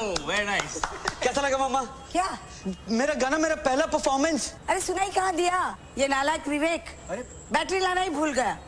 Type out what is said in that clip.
Very nice. कैसा लगा मामा? क्या? मेरा गाना, मेरा पहला परफॉर्मेंस। अरे सुनाई कहाँ दिया? ये नालायक विवेक अरे बैटरी लाना ही भूल गया।